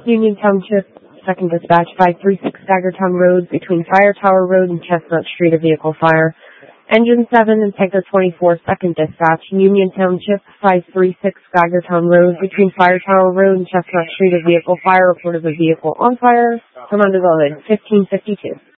Union Township, 2nd Dispatch, 536 Daggertown Road, between Fire Tower Road and Chestnut Street, a vehicle fire. Engine 7 and Tanker 24, 2nd Dispatch, Union Township, 536 Daggertown Road, between Fire Tower Road and Chestnut Street, a vehicle fire. Report of a vehicle on fire. Commander Loaded, 1552.